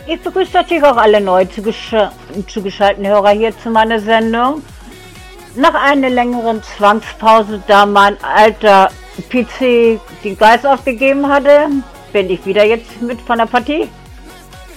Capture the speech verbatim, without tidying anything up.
Ich begrüße natürlich auch alle neu zugesch zugeschalteten Hörer hier zu meiner Sendung. Nach einer längeren Zwangspause, da mein alter P C den Geist aufgegeben hatte, bin ich wieder jetzt mit von der Partie.